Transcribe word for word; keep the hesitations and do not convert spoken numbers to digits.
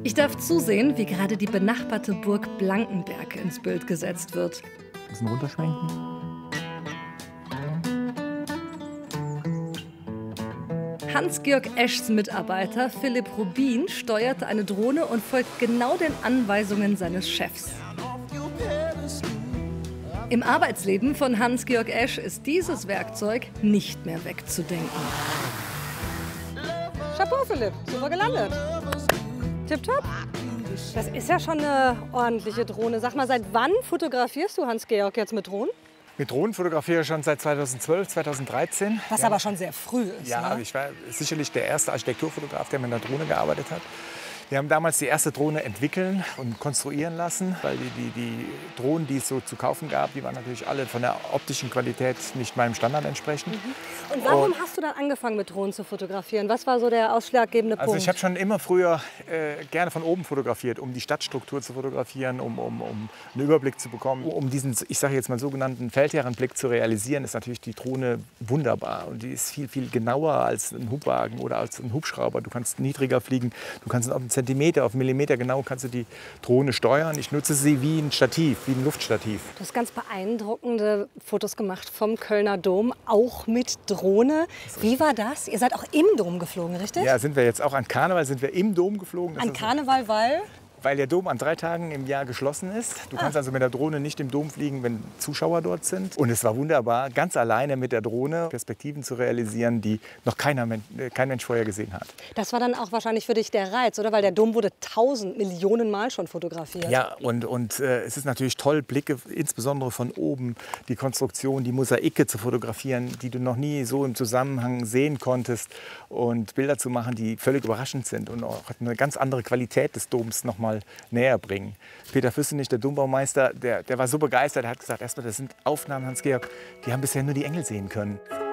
Ich darf zusehen, wie gerade die benachbarte Burg Blankenberg ins Bild gesetzt wird. Ein bisschen runterschwenken. Hans-Georg Eschs Mitarbeiter Philipp Rubin steuert eine Drohne und folgt genau den Anweisungen seines Chefs. Im Arbeitsleben von Hans-Georg Esch ist dieses Werkzeug nicht mehr wegzudenken. Chapeau, Philipp, super gelandet. Tipptopp. Das ist ja schon eine ordentliche Drohne. Sag mal, seit wann fotografierst du, Hans-Georg, jetzt mit Drohnen? Mit Drohnen fotografiere ich schon seit zweitausendzwölf, zweitausenddreizehn. Was ja. aber schon sehr früh ist. Ja, ne? ich war sicherlich der erste Architekturfotograf, der mit einer Drohne gearbeitet hat. Wir haben damals die erste Drohne entwickeln und konstruieren lassen, weil die, die, die Drohnen, die es so zu kaufen gab, die waren natürlich alle von der optischen Qualität nicht meinem Standard entsprechend. Mhm. Und warum und, hast du dann angefangen mit Drohnen zu fotografieren? Was war so der ausschlaggebende Punkt? Also ich habe schon immer früher äh, gerne von oben fotografiert, um die Stadtstruktur zu fotografieren, um, um, um einen Überblick zu bekommen. Um diesen, ich sage jetzt mal sogenannten Feldherrenblick zu realisieren, ist natürlich die Drohne wunderbar. Und die ist viel, viel genauer als ein Hubwagen oder als ein Hubschrauber. Du kannst niedriger fliegen, du kannst auf einen Zentimeter, auf Millimeter genau kannst du die Drohne steuern. Ich nutze sie wie ein Stativ, wie ein Luftstativ. Du hast ganz beeindruckende Fotos gemacht vom Kölner Dom, auch mit Drohne. Wie war das? Ihr seid auch im Dom geflogen, richtig? Ja, sind wir jetzt auch an Karneval sind wir im Dom geflogen. Das an Karneval, weil? Weil der Dom an drei Tagen im Jahr geschlossen ist. Du kannst ah. also mit der Drohne nicht im Dom fliegen, wenn Zuschauer dort sind. Und es war wunderbar, ganz alleine mit der Drohne Perspektiven zu realisieren, die noch keiner, kein Mensch vorher gesehen hat. Das war dann auch wahrscheinlich für dich der Reiz, oder? Weil der Dom wurde tausend Millionen Mal schon fotografiert. Ja, und, und äh, es ist natürlich toll, Blicke, insbesondere von oben, die Konstruktion, die Mosaike zu fotografieren, die du noch nie so im Zusammenhang sehen konntest. Und Bilder zu machen, die völlig überraschend sind und auch eine ganz andere Qualität des Doms noch mal näher bringen. Peter Füssenich, der Dombaumeister, der, der war so begeistert, er hat gesagt, erstmal, das sind Aufnahmen, Hans-Georg, die haben bisher nur die Engel sehen können.